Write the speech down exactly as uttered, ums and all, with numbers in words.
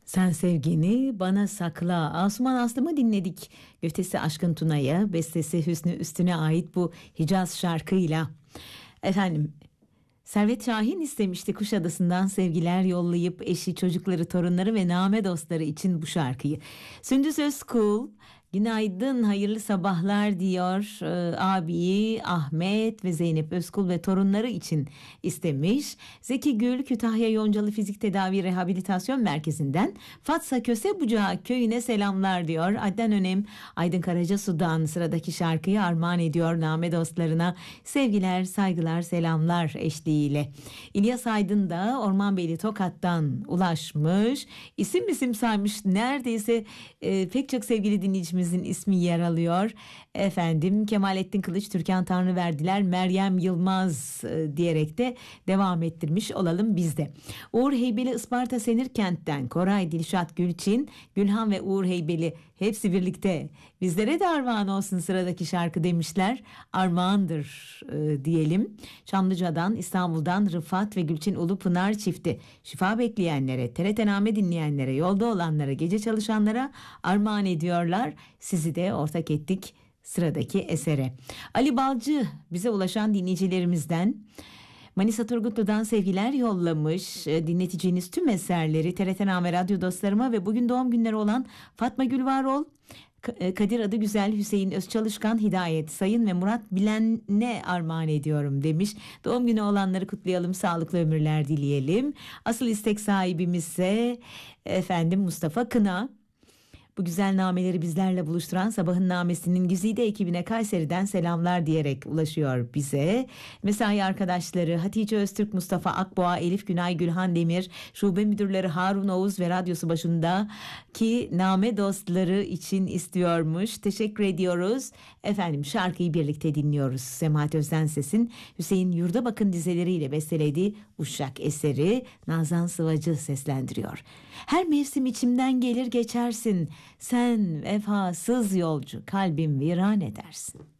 Sen sevgini bana sakla. Asuman Aslım'ı dinledik. Götesi Aşkın Tuna'ya, bestesi Hüsnü Üstün'e ait bu Hicaz şarkıyla. Efendim, Servet Şahin istemişti, Kuşadası'ndan sevgiler yollayıp eşi, çocukları, torunları ve name dostları için bu şarkıyı. Sündüz Özkul, günaydın, hayırlı sabahlar diyor. Ee, abi Ahmet ve Zeynep Özkul ve torunları için istemiş. Zeki Gül, Kütahya Yoncalı Fizik Tedavi Rehabilitasyon Merkezi'nden Fatsa Köse Bucağı köyüne selamlar diyor. Adnan Önem, Aydın Karacasu'dan sıradaki şarkıyı armağan ediyor name dostlarına. Sevgiler, saygılar, selamlar eşliğiyle. İlyas Aydın da Ormanbeyli Tokat'tan ulaşmış. İsim isim saymış. Neredeyse e, pek çok sevgili dinleyicimizin ismi yer alıyor. Efendim, Kemalettin Kılıç, Türkan Tanrıverdiler, Meryem Yılmaz e, diyerek de devam ettirmiş olalım biz de. Uğur Heybeli Isparta Senirkent'ten Koray Dilşat Gülçin, Gülhan ve Uğur Heybeli hepsi birlikte bizlere de armağan olsun sıradaki şarkı demişler. Armağandır e, diyelim. Çamlıca'dan, İstanbul'dan Rıfat ve Gülçin Ulupınar çifti şifa bekleyenlere, T R T Name dinleyenlere, yolda olanlara, gece çalışanlara armağan ediyorlar. Sizi de ortak ettik sıradaki esere. Ali Balcı bize ulaşan dinleyicilerimizden Manisa Turgutlu'dan sevgiler yollamış. Dinleteceğiniz tüm eserleri T R T Name radyo dostlarıma ve bugün doğum günleri olan Fatma Gülvarol, Kadir Adı Güzel, Hüseyin Özçalışkan, Hidayet Sayın ve Murat Bilen'e armağan ediyorum demiş. Doğum günü olanları kutlayalım, sağlıklı ömürler dileyelim. Asıl istek sahibimiz ise efendim Mustafa Kına. Bu güzel nameleri bizlerle buluşturan Sabahın Namesi'nin güzide ekibine Kayseri'den selamlar diyerek ulaşıyor bize. Mesai arkadaşları Hatice Öztürk, Mustafa Akboğa, Elif Günay, Gülhan Demir, şube müdürleri Harun Oğuz ve radyosu başındaki name dostları için istiyormuş. Teşekkür ediyoruz. Efendim, şarkıyı birlikte dinliyoruz. Semahat Özdenses'in Hüseyin Yurdabak'ın dizeleriyle bestelediği Uşak eseri Nazan Sıvacı seslendiriyor. Her mevsim içimden gelir geçersin, sen vefasız yolcu kalbim viran edersin.